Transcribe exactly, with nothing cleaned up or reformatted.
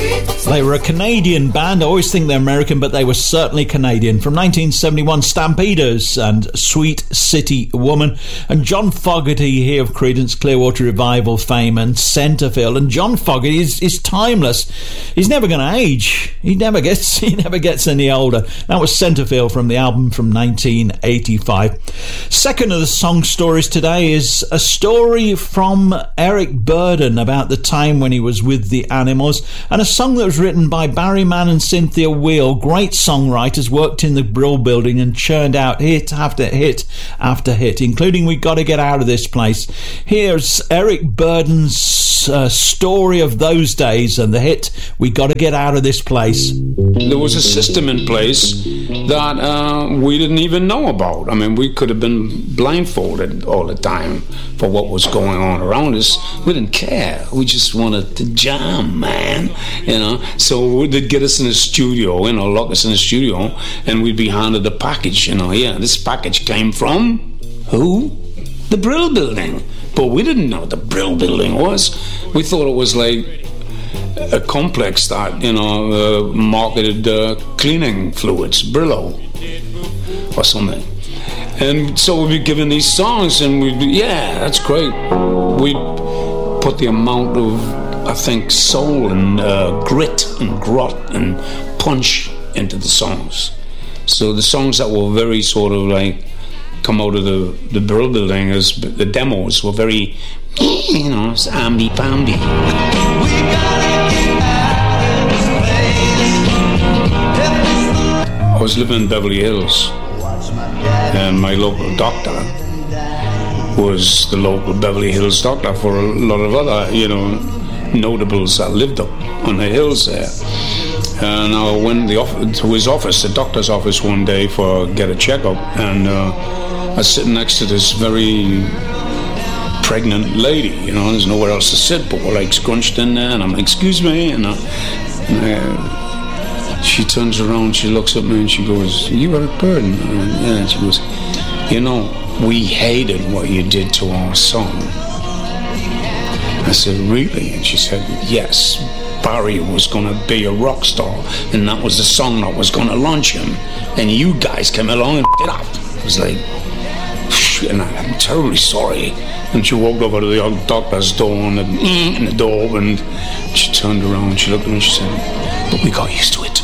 They were a Canadian band. I always think they're American, but they were certainly Canadian. From nineteen seventy-one, Stampeders and Sweet City Woman. And John Fogerty here of Creedence Clearwater Revival fame and Centerfield. And John Fogerty is, is timeless. He's never going to age. He never gets he never gets any older. That was Centerfield from the album from nineteen eighty-five. Second of the song stories today is a story from Eric Burdon about the time when he was with the Animals, and a song that was written by Barry Mann and Cynthia Weil, great songwriters, worked in the Brill Building and churned out hit after hit after hit, including We Gotta Get Out of This Place. Here's Eric Burdon's uh, story of those days and the hit We Gotta Get Out of This Place. There was a system in place that uh, we didn't even know about. I mean, we could have been blindfolded all the time for what was going on around us. We didn't care. We just wanted to jam, man, you know. So they'd get us in the studio, you know, lock us in the studio, and we'd be handed a package, you know. Yeah, this package came from who? The Brill Building. But we didn't know what the Brill Building was. We thought it was like a complex that, you know, uh, marketed uh, cleaning fluids, Brillo or something. And so we'd be given these songs, and we'd be, yeah, that's great. We'd put the amount of, I think, soul and uh, grit and grot and punch into the songs. So the songs that were very sort of like come out of the, the Brill Building, as the demos were very, you know, amby-pamby. I was living in Beverly Hills, and my local doctor was the local Beverly Hills doctor for a lot of other, you know, notables that lived up on the hills there. And I went the off- to his office, the doctor's office, one day for get a checkup, and uh, I was sitting next to this very pregnant lady, you know, there's nowhere else to sit, but we're like scrunched in there, and I'm like, excuse me, and, I, and I, she turns around, she looks at me, and she goes, you Eric Burdon? And, yeah, and she goes, you know, we hated what you did to our song. I said, really? And she said, yes, Barry was going to be a rock star, and that was the song that was going to launch him, and you guys came along and f***ed it up. I was like, and I'm terribly sorry. And she walked over to the old doctor's door, and the, and the door opened. She turned around, she looked at me, and she said, but we got used to it.